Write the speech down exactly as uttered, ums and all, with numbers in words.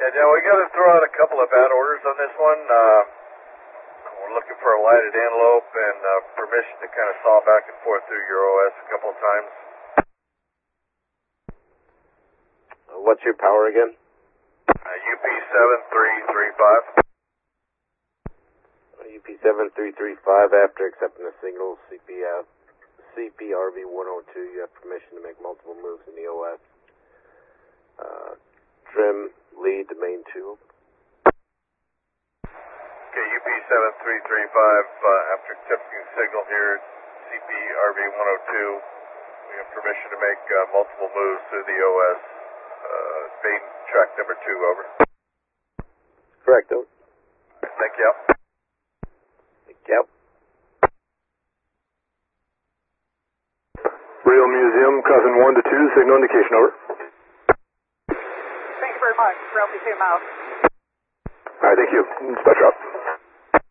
And yeah, we got to throw out a couple of bad orders on this one. Uh, we're looking for a lighted antelope and uh, permission to kind of saw back and forth through your O S a couple of times. Uh, what's your power again? Uh, U P seven three three five. Uh, U P seven three three five, after accepting the signal, C P F, C P R V one oh two, you have permission to make multiple moves in the O S. Uh, trim, lead to main two. Okay, U P seven three three five, uh, after accepting the signal here, C P R V one oh two, we have permission to make uh, multiple moves through the O S. Uh, main track number two, over. Correct, over. Thank you. Thank you. Real Museum, cousin one to two, signal indication, over. Thank you very much. Real Museum out. Alright, thank you. Dispatch out.